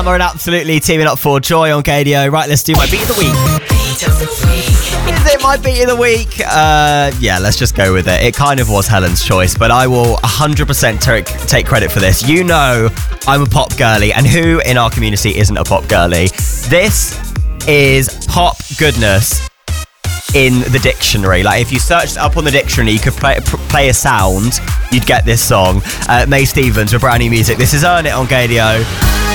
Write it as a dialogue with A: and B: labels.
A: We're absolutely teaming up for Joy on Gadio. Right, let's do my beat of the week. Is it my beat of the week? Yeah, let's just go with it. It kind of was Helen's choice, but I will 100% take credit for this. You know I'm a pop girly, and who in our community isn't a pop girly? This is pop goodness in the dictionary. Like, if you searched it up on the dictionary, you could play a sound, you'd get this song. May Stevens with brand new music. This is Earn It on Gadio.